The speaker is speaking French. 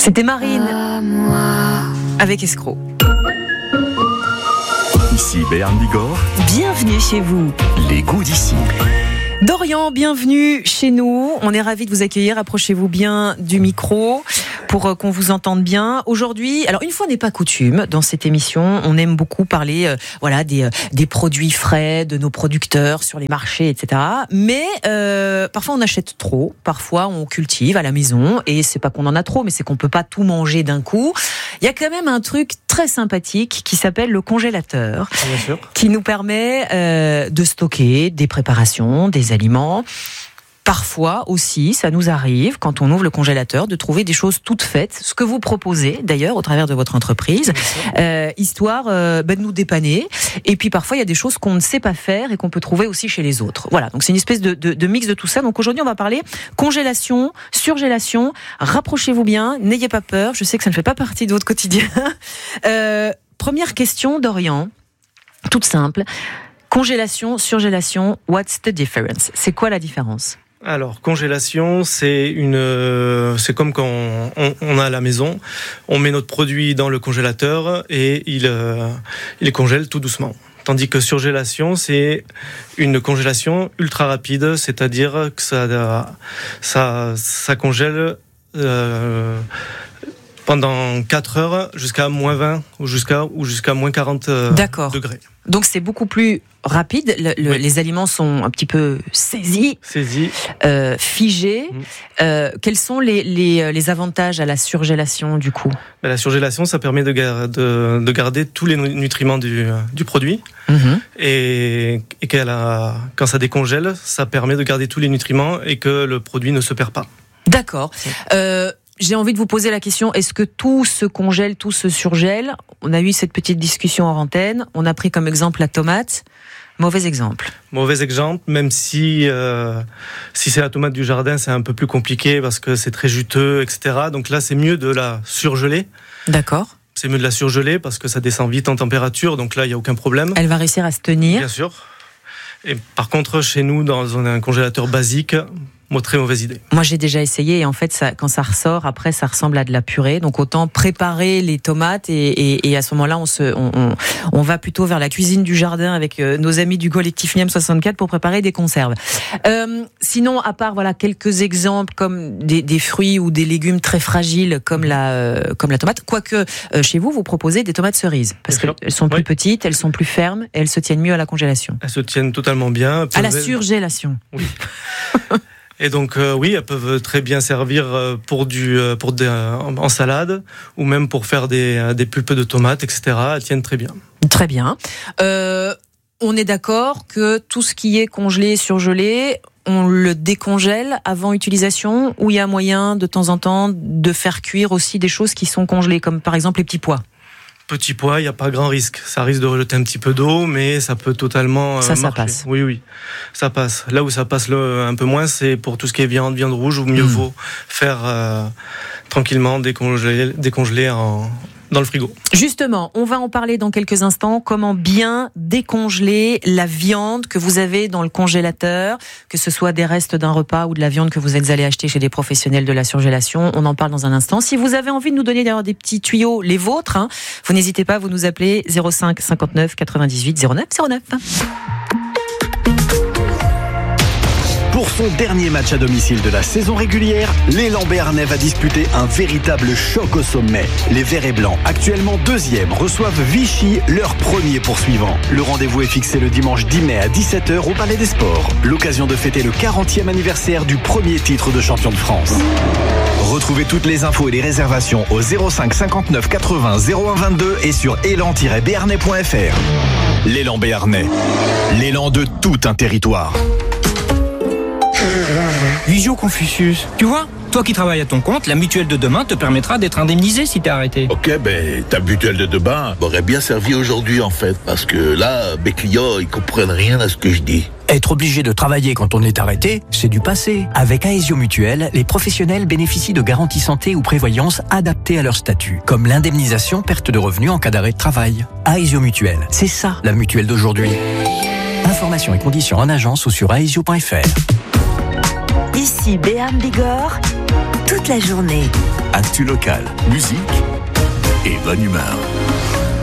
C'était Marine avec Escroc. Ici Béarn Bigorre. Bienvenue chez vous. Les goûts d'ici. Dorian, bienvenue chez nous. On est ravis de vous accueillir. Approchez-vous bien du micro pour qu'on vous entende bien. Aujourd'hui, alors une fois n'est pas coutume, dans cette émission, on aime beaucoup parler des produits frais, de nos producteurs sur les marchés, etc. Mais parfois on achète trop, parfois on cultive à la maison et c'est pas qu'on en a trop, mais c'est qu'on peut pas tout manger d'un coup. Il y a quand même un truc très sympathique qui s'appelle le congélateur, bien sûr, qui nous permet de stocker des préparations, des aliments. Parfois aussi, ça nous arrive, quand on ouvre le congélateur, de trouver des choses toutes faites, ce que vous proposez d'ailleurs au travers de votre entreprise, histoire de nous dépanner. Et puis parfois, il y a des choses qu'on ne sait pas faire et qu'on peut trouver aussi chez les autres. Voilà, donc c'est une espèce de mix de tout ça. Donc aujourd'hui, on va parler congélation, surgélation. Rapprochez-vous bien, n'ayez pas peur, je sais que ça ne fait pas partie de votre quotidien. Première question, Dorian, toute simple. Congélation, surgélation, what's the difference? C'est quoi la différence? Alors, congélation, c'est comme quand on a à la maison, on met notre produit dans le congélateur et il congèle tout doucement. Tandis que surgélation, c'est une congélation ultra rapide, c'est-à-dire que ça congèle pendant 4 heures jusqu'à moins 20 ou jusqu'à moins 40 degrés. Donc c'est beaucoup plus rapide, oui. Les aliments sont un petit peu saisis. Figés. Quels sont les avantages à la surgélation du coup? La surgélation, ça permet de garder tous les nutriments du produit. Et quand ça décongèle, ça permet de garder tous les nutriments et que le produit ne se perd pas. D'accord. J'ai envie de vous poser la question, est-ce que tout se congèle, tout se surgèle? On a eu cette petite discussion hors antenne, on a pris comme exemple la tomate. Mauvais exemple. Mauvais exemple, même si c'est la tomate du jardin, c'est un peu plus compliqué parce que c'est très juteux, etc. Donc là, c'est mieux de la surgeler. D'accord. C'est mieux de la surgeler parce que ça descend vite en température, donc là, il n'y a aucun problème. Elle va réussir à se tenir. Bien sûr. Et par contre, chez nous, dans un congélateur basique, très mauvaise idée. Moi, j'ai déjà essayé et en fait, quand ça ressort, après, ça ressemble à de la purée. Donc, autant préparer les tomates et à ce moment-là, on va plutôt vers la cuisine du jardin avec nos amis du collectif Miam 64 pour préparer des conserves. Sinon, à part quelques exemples comme des fruits ou des légumes très fragiles comme la tomate, quoique chez vous proposez des tomates cerises parce qu'elles sont plus petites, elles sont plus fermes et elles se tiennent mieux à la congélation. Elles se tiennent totalement bien. À la surgélation. Oui. Et donc elles peuvent très bien servir en salade ou même pour faire des pulpes de tomates, etc. Elles tiennent très bien. Très bien. On est d'accord que tout ce qui est congelé, surgelé, on le décongèle avant utilisation, ou il y a moyen de temps en temps de faire cuire aussi des choses qui sont congelées, comme par exemple les petits pois? Petits pois, il n'y a pas grand risque. Ça risque de rejeter un petit peu d'eau, mais ça peut totalement marcher. Ça passe. Oui, ça passe. Là où ça passe un peu moins, c'est pour tout ce qui est viande rouge, où mieux vaut faire tranquillement décongeler dans le frigo. Justement, on va en parler dans quelques instants. Comment bien décongeler la viande que vous avez dans le congélateur, que ce soit des restes d'un repas ou de la viande que vous êtes allé acheter chez des professionnels de la surgélation. On en parle dans un instant. Si vous avez envie de nous donner d'ailleurs des petits tuyaux, les vôtres, vous n'hésitez pas, vous nous appelez 05 59 98 09 09. Pour son dernier match à domicile de la saison régulière, l'élan béarnais va disputer un véritable choc au sommet. Les Verts et Blancs, actuellement 2e, reçoivent Vichy, leur premier poursuivant. Le rendez-vous est fixé le dimanche 10 mai à 17h au Palais des Sports. L'occasion de fêter le 40e anniversaire du premier titre de champion de France. Retrouvez toutes les infos et les réservations au 05 59 80 01 22 et sur élan-béarnais.fr. L'élan béarnais, l'élan de tout un territoire. Visio Confucius, tu vois, toi qui travailles à ton compte, la mutuelle de demain te permettra d'être indemnisé si t'es arrêté. Ok, ta mutuelle de demain m'aurait bien servi aujourd'hui en fait, parce que là, mes clients, ils comprennent rien à ce que je dis. Être obligé de travailler quand on est arrêté, c'est du passé. Avec Aesio Mutuelle, les professionnels bénéficient de garanties santé ou prévoyance adaptées à leur statut, comme l'indemnisation perte de revenus en cas d'arrêt de travail. Aesio Mutuelle, c'est ça la mutuelle d'aujourd'hui. Informations et conditions en agence ou sur aesio.fr. Ici Béarn Bigorre, toute la journée. Actu locale, musique et bonne humeur.